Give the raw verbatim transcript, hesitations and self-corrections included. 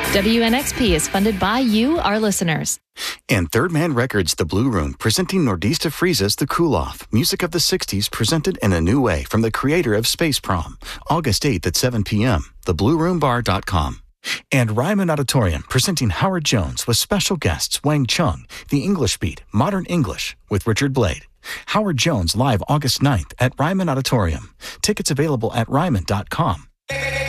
W N X P is funded by you, our listeners. And Third Man Records, The Blue Room, presenting Nordista Frieza's The Cool Off, music of the sixties presented in a new way from the creator of Space Prom, August eighth at seven p.m., the blue room bar dot com. And Ryman Auditorium, presenting Howard Jones with special guests Wang Chung, The English Beat, Modern English, with Richard Blade. Howard Jones live August ninth at Ryman Auditorium. Tickets available at ryman dot com.